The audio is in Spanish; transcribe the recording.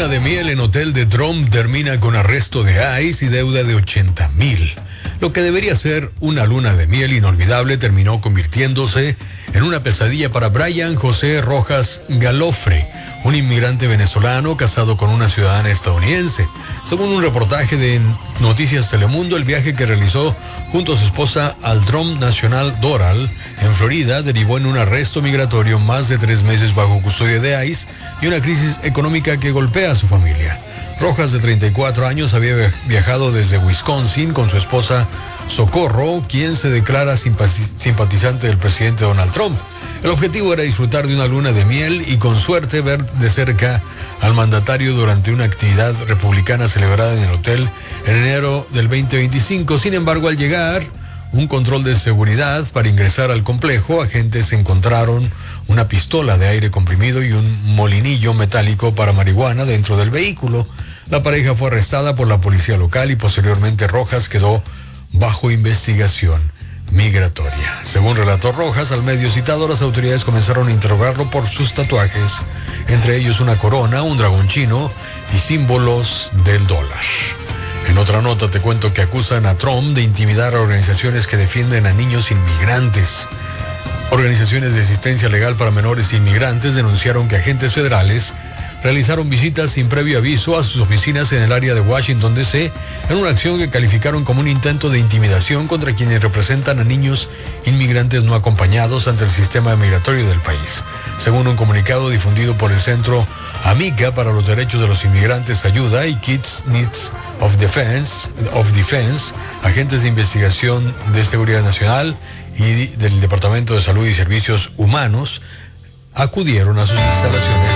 Luna de miel en hotel de Trump termina con arresto de ICE y deuda de 80,000. Lo que debería ser una luna de miel inolvidable terminó convirtiéndose en una pesadilla para Brian José Rojas Galofre, un inmigrante venezolano casado con una ciudadana estadounidense. Según un reportaje de Noticias Telemundo, el viaje que realizó junto a su esposa al Trump National Doral en Florida derivó en un arresto migratorio, más de 3 meses bajo custodia de ICE y una crisis económica que golpea a su familia. Rojas, de 34 años, había viajado desde Wisconsin con su esposa Socorro, quien se declara simpatizante del presidente Donald Trump. El objetivo era disfrutar de una luna de miel y, con suerte, ver de cerca al mandatario durante una actividad republicana celebrada en el hotel en enero del 2025. Sin embargo, al llegar un control de seguridad para ingresar al complejo, agentes encontraron una pistola de aire comprimido y un molinillo metálico para marihuana dentro del vehículo. La pareja fue arrestada por la policía local y posteriormente Rojas quedó bajo investigación migratoria. Según relató Rojas al medio citado, las autoridades comenzaron a interrogarlo por sus tatuajes, entre ellos una corona, un dragón chino y símbolos del dólar. En otra nota te cuento que acusan a Trump de intimidar a organizaciones que defienden a niños inmigrantes. Organizaciones de asistencia legal para menores inmigrantes denunciaron que agentes federales realizaron visitas sin previo aviso a sus oficinas en el área de Washington, D.C., en una acción que calificaron como un intento de intimidación contra quienes representan a niños inmigrantes no acompañados ante el sistema migratorio del país. Según un comunicado difundido por el Centro Amica para los Derechos de los Inmigrantes Ayuda y Kids Needs of Defense, agentes de investigación de seguridad nacional y del Departamento de Salud y Servicios Humanos acudieron a sus instalaciones